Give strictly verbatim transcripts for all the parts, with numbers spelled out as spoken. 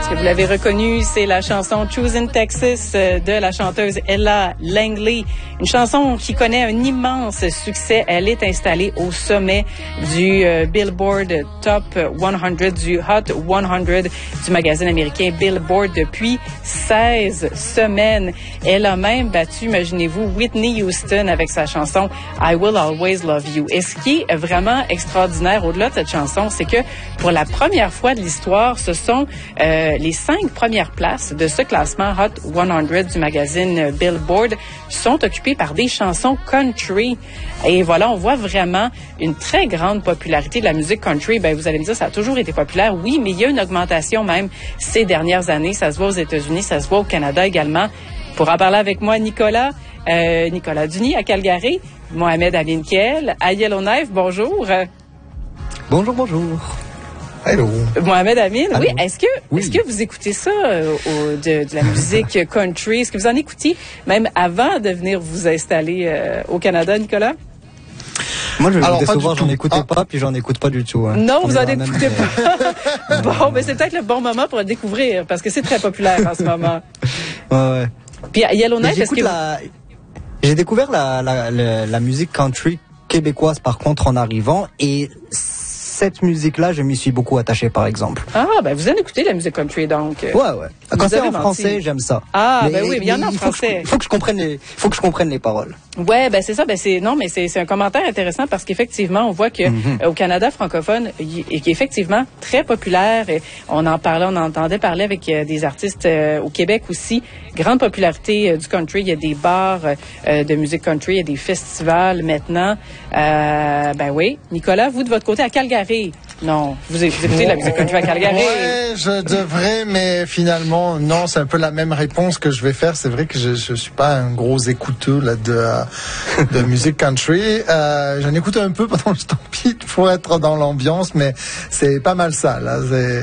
Est-ce que vous l'avez reconnu? C'est la chanson Choosing Texas de la chanteuse Ella Langley. Une chanson qui connaît un immense succès. Elle est installée au sommet du euh, Billboard Top cent, du Hot cent du magazine américain Billboard depuis seize semaines. Elle a même battu, imaginez-vous, Whitney Houston avec sa chanson I Will Always Love You. Et ce qui est vraiment extraordinaire au-delà de cette chanson, c'est que pour la première fois de l'histoire, ce sont euh, les cinq premières places de ce classement Hot cent du magazine Billboard sont occupées par des chansons country. Et voilà, on voit vraiment une très grande popularité de la musique country. Ben, vous allez me dire, ça a toujours été populaire. Oui, mais il y a une augmentation même ces dernières années. Ça se voit aux États-Unis, ça se voit au Canada également. Pour en parler avec moi, Nicolas, euh, Nicolas Duny à Calgary, Mohamed Amin Kiel à Yellowknife, bonjour. Bonjour, bonjour. Hello. Mohamed Amin, Allô. oui, est-ce que, oui. est-ce que vous écoutez ça, euh, au, de, de la musique country? Est-ce que vous en écoutiez même avant de venir vous installer euh, au Canada, Nicolas? Moi, je Alors, l'écoutais pas souvent, du j'en tout. écoutais Ah. pas, puis j'en écoute pas du tout. Hein. Non, On vous est en dans la écoutez même- pas. Bon, mais c'est peut-être le bon moment pour le découvrir, parce que c'est très populaire en ce moment. Ouais, ouais. Puis à Mais Yellowknife, est-ce j'écoute que... la... J'ai découvert la, la, la, la musique country québécoise, par contre, en arrivant, et cette musique-là, je m'y suis beaucoup attaché, par exemple. Ah, ben vous en écoutez la musique country, donc. Ouais, ouais. Vous Quand c'est avez en menti. français, j'aime ça. Ah, ben oui, mais il y en a en faut que je- français. Il faut que je comprenne les, faut que je comprenne les paroles. Ouais, ben c'est ça, ben c'est non, mais c'est c'est un commentaire intéressant parce qu'effectivement, on voit que Mhm. euh, au Canada francophone, il et qui est effectivement très populaire. Et on en parlait, on entendait parler avec euh, des artistes euh, au Québec aussi. Grande popularité euh, du country. Il y a des bars euh, de musique country, il y a des festivals maintenant. Euh, ben oui, Nicolas, vous de votre côté à Calgary. Non, vous, vous écoutez la musique country à Calgary. Ouais, je devrais, mais finalement, non, c'est un peu la même réponse que je vais faire. C'est vrai que je je suis pas un gros écouteur là de euh, de musique country. Euh, J'en écoute un peu pendant le stampede pour être dans l'ambiance, mais c'est pas mal ça. Là, c'est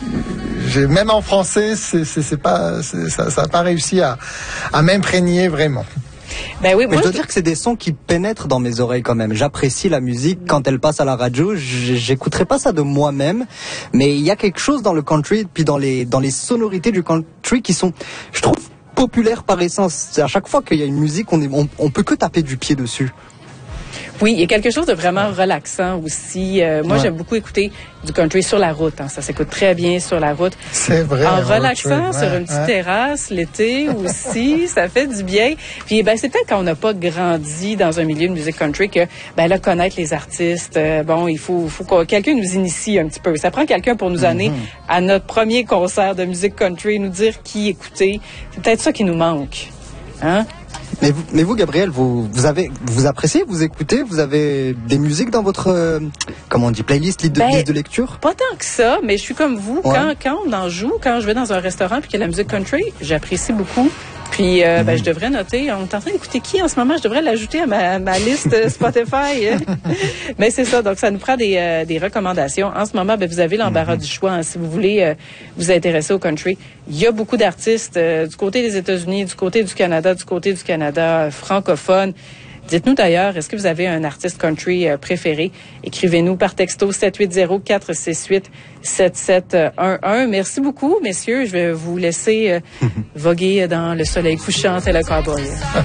j'ai même en français, c'est c'est c'est pas c'est- ça ça a pas réussi à à m'imprégner vraiment. Ben oui, Mais moi je dois je- dire que c'est des sons qui pénètrent dans mes oreilles quand même. J'apprécie la musique quand elle passe à la radio. J- J'écouterai pas ça de moi-même, mais il y a quelque chose dans le country, puis dans les dans les sonorités du country qui sont, je trouve, populaires par essence. C'est à chaque fois qu'il y a une musique, on, est, on on peut que taper du pied dessus. Oui, il y a quelque chose de vraiment relaxant aussi. Euh, moi, Ouais. j'aime beaucoup écouter du country sur la route. Hein. Ça s'écoute très bien sur la route. C'est vrai. En un road relaxant trip, sur ouais, une petite ouais. terrasse l'été aussi, ça fait du bien. Puis ben c'est peut-être quand on n'a pas grandi dans un milieu de musique country que ben là connaître les artistes, euh, bon il faut faut que quelqu'un nous initie un petit peu. Ça prend quelqu'un pour nous amener à notre premier concert de musique country, nous dire qui écouter. C'est peut-être ça qui nous manque. Hein? Mais vous, mais vous, Gabriel, vous, vous avez, vous appréciez, vous écoutez, vous avez des musiques dans votre, euh, comment on dit, playlist, liste de, Ben, liste de lecture? Pas tant que ça, mais je suis comme vous. Ouais. Quand, quand on en joue, quand je vais dans un restaurant puis qu'il y a la musique country, j'apprécie beaucoup. Puis, euh, ben, je devrais noter. On est en train d'écouter qui en ce moment? Je devrais l'ajouter à ma, ma liste euh, Spotify. Mais c'est ça. Donc, ça nous prend des, euh, des recommandations. En ce moment, ben, vous avez l'embarras du choix. Hein, si vous voulez euh, vous intéresser au country, il y a beaucoup d'artistes euh, du côté des États-Unis, du côté du Canada, du côté du Canada euh, francophone. Dites-nous d'ailleurs, est-ce que vous avez un artiste country euh, préféré? Écrivez-nous par texto sept huit zéro, quatre six huit, sept sept un un. Merci beaucoup, messieurs. Je vais vous laisser euh, voguer dans le soleil couchant tel un cowboy.